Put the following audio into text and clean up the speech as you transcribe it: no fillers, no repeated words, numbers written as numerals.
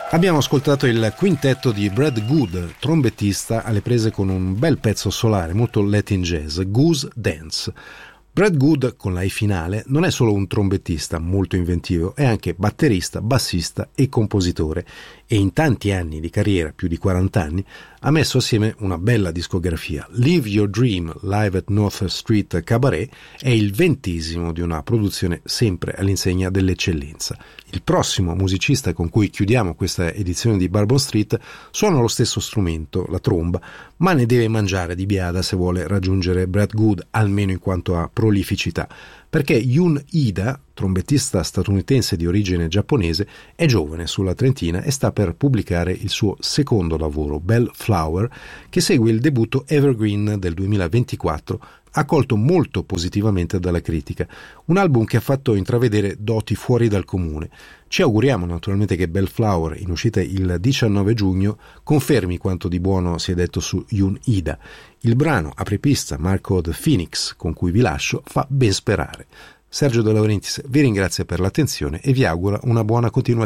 Abbiamo ascoltato il quintetto di Brad Good, trombettista alle prese con un bel pezzo solare, molto Latin jazz, Goose Dance. Brad Good, con la E finale, non è solo un trombettista molto inventivo, è anche batterista, bassista e compositore, e in tanti anni di carriera, più di 40 anni, ha messo assieme una bella discografia. Live Your Dream Live at North Street Cabaret è il 20° di una produzione sempre all'insegna dell'eccellenza. Il prossimo musicista con cui chiudiamo questa edizione di Bourbon Street suona lo stesso strumento, la tromba, ma ne deve mangiare di biada se vuole raggiungere Brad Good, almeno in quanto a prolificità, perché Jun Ida, trombettista statunitense di origine giapponese, è giovane sulla trentina e sta per pubblicare il suo secondo lavoro, Bellflower, che segue il debutto Evergreen del 2024, accolto molto positivamente dalla critica. Un album che ha fatto intravedere doti fuori dal comune. Ci auguriamo naturalmente che Bellflower, in uscita il 19 giugno, confermi quanto di buono si è detto su Jun Ida. Il brano apripista Marco the Phoenix, con cui vi lascio, fa ben sperare. Sergio De Laurentiis vi ringrazia per l'attenzione e vi augura una buona continuazione.